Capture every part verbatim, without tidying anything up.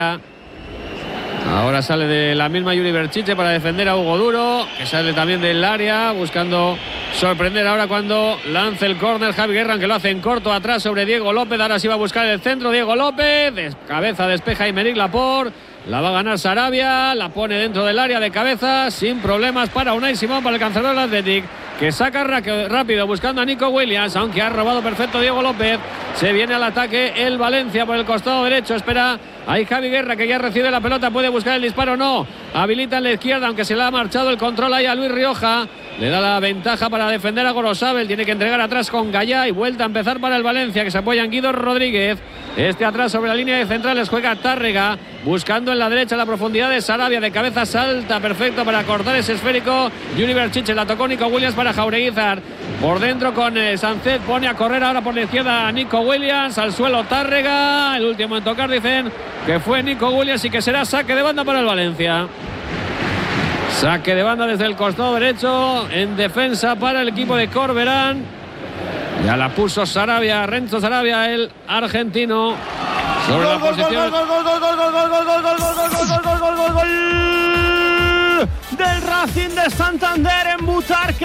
Ahora sale de la misma Yuri Berchiche para defender a Hugo Duro, que sale también del área, buscando sorprender ahora cuando lance el córner Javi Guerra, que lo hace en corto atrás sobre Diego López. Ahora sí va a buscar el centro Diego López, de cabeza despeja Aymeric Laporte, la va a ganar Sarabia, la pone dentro del área de cabeza, sin problemas para Unai Simón, para el cancelador del Athletic, que saca rápido buscando a Nico Williams, aunque ha robado perfecto Diego López. Se viene al ataque el Valencia por el costado derecho, espera ahí Javi Guerra, que ya recibe la pelota, puede buscar el disparo, no, habilita en la izquierda, aunque se le ha marchado el control ahí a Luis Rioja, le da la ventaja para defender a Gorosabel, tiene que entregar atrás con Gallá y vuelta a empezar para el Valencia, que se apoya en Guido Rodríguez. Este atrás sobre la línea de centrales juega Tárrega, buscando en la derecha la profundidad de Sarabia, de cabeza salta, perfecto para cortar ese esférico. Yuri Berchiche, la tocó Nico Williams para Jaureguizar, por dentro con eh, Sánchez, pone a correr ahora por la izquierda Nico Williams, al suelo Tárrega, el último en tocar dicen que fue Nico Williams y que será saque de banda para el Valencia. Saque de banda desde el costado derecho, en defensa para el equipo de Corberán. Ya la puso Sarabia, Renzo Sarabia, el argentino. Sobre la posición. Gol, gol, gol, gol, gol, gol, gol, gol, gol, gol, gol, gol, gol, gol, gol del Racing de Santander en Butarque.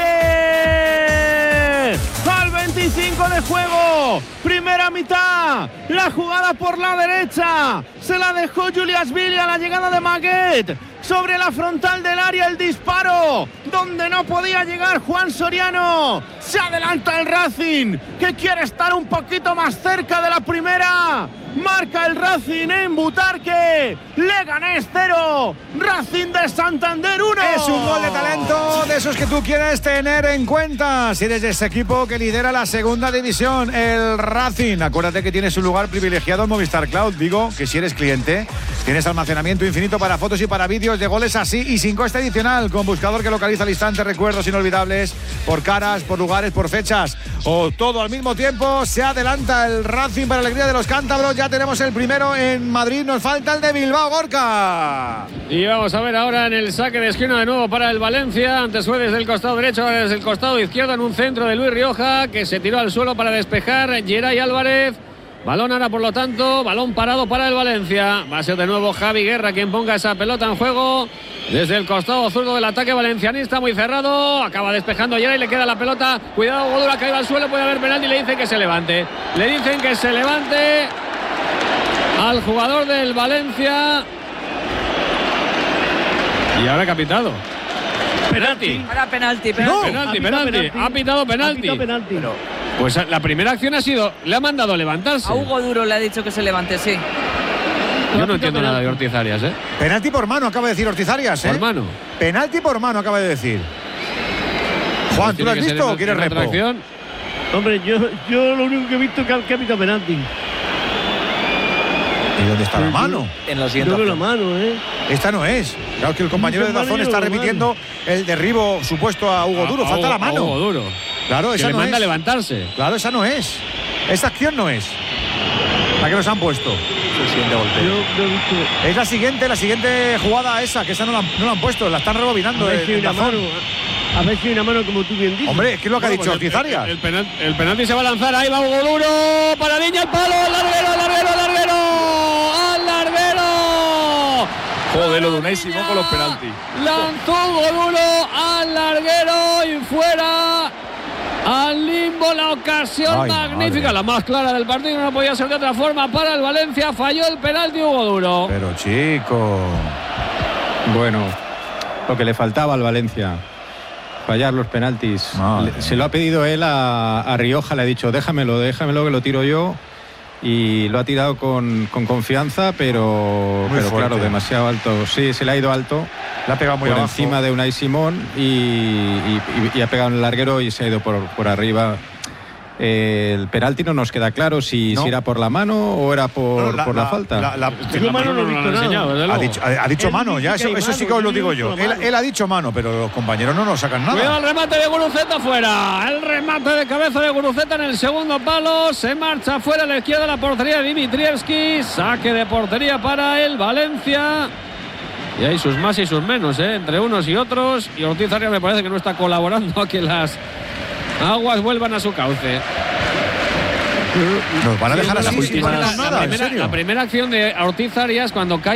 Al veinticinco de juego, primera mitad, la jugada por la derecha, se la dejó Julias Billy a la llegada de Maguet. Sobre la frontal del área el disparo, donde no podía llegar Juan Soriano. Se adelanta el Racing, que quiere estar un poquito más cerca de la primera. Marca el Racing en Butarque. Leganés cero, Racing de Santander uno. Es un gol de talento, de esos que tú quieres tener en cuenta si eres de ese equipo que lidera la segunda división, el Racing. Acuérdate que tienes un lugar privilegiado en Movistar Cloud. Digo que si eres cliente, tienes almacenamiento infinito para fotos y para vídeos de goles así y sin coste adicional, con buscador que localiza al instante recuerdos inolvidables por caras, por lugares, por fechas o todo al mismo tiempo. Se adelanta el Racing para alegría de los cántabros. Ya tenemos el primero en Madrid, nos falta el de Bilbao, Gorka. Y vamos a ver ahora en el saque de esquina de nuevo para el Valencia. Antes fue desde el costado derecho, ahora desde el costado izquierdo, en un centro de Luis Rioja, que se tiró al suelo para despejar Geray Álvarez. Balón ahora, por lo tanto, balón parado para el Valencia. Va a ser de nuevo Javi Guerra quien ponga esa pelota en juego desde el costado zurdo del ataque valencianista, muy cerrado. Acaba despejando Geray, le queda la pelota. Cuidado, Hugo Duro ha caído al suelo, puede haber penalti. Le dicen que se levante. Le dicen que se levante al jugador del Valencia. Y ahora que ha pitado. Penalti. Ahora penalti, penalti. No, penalti, penalti. penalti. Ha pitado penalti. Ha pitado penalti. Pero, pues la primera acción ha sido, le ha mandado a levantarse. A Hugo Duro le ha dicho que se levante, sí. Yo no, no entiendo penalti. Nada de Ortiz Arias, ¿eh? Penalti por mano, acaba de decir Ortiz Arias, ¿eh? Por mano. Penalti por mano, acaba de decir. Juan, ¿tú lo has visto o quieres repo? Hombre, yo, yo lo único que he visto es que ha, que ha pitado penalti. ¿Y dónde está la mano? En la siguiente. Yo veo la mano, ¿eh? Esta no es. Claro que el compañero de Dazón está repitiendo el derribo supuesto a Hugo Duro. A, Falta a, la mano. A Hugo Duro. Claro, esa que no le manda es. a levantarse. Claro, esa no es. Esa acción no es. La que nos han puesto. El siguiente golpe. Yo, yo he visto... Es la siguiente, la siguiente jugada esa, que esa no la, no la han puesto, la están rebobinando. A ver si hay una mano. A ver si hay una mano como tú bien dices. Hombre, ¿qué es lo que bueno, ha dicho pues Ortiz Arias? El, el, penalti, el penalti se va a lanzar, ahí va Hugo Duro. Paradilla al palo, al larguero, al larguero, al larguero. ¡Al larguero! Joder, lo de Unai Simón con los penaltis. Lanzó Hugo Duro al larguero y fuera. Al limbo, la ocasión Ay, magnífica, madre. La más clara del partido, no podía ser de otra forma para el Valencia. Falló el penalti Hugo Duro. Pero chico, bueno, lo que le faltaba al Valencia, fallar los penaltis. Le, se lo ha pedido él a, a Rioja, le ha dicho déjamelo, déjamelo que lo tiro yo. Y lo ha tirado con, con confianza, pero, pero claro, demasiado alto. Sí, se le ha ido alto. Le ha pegado muy por abajo. Encima de Unai Simón y, y, y, y ha pegado en el larguero y se ha ido por, por arriba. Eh, el penalti no nos queda claro si, no. si era por la mano o era por, no, la, por la, la falta. La, la, la, la mano no lo he visto nada. Ha dicho, ha, ha dicho mano, ya eso, eso mano, sí que os lo digo yo. Él, él ha dicho mano, pero los compañeros no nos sacan nada. Cuidado el remate de Guruceta fuera. El remate de cabeza de Guruceta en el segundo palo. Se marcha fuera a la izquierda la portería de Dimitrievski. Saque de portería para el Valencia. Y hay sus más y sus menos, ¿eh? Entre unos y otros. Y Ortiz Arias me parece que no está colaborando a que las aguas vuelvan a su cauce. Nos van a dejar así, Sí, sí, sin la, hacer la nada, ¿en primera, serio? la primera acción de Ortiz Arias cuando cae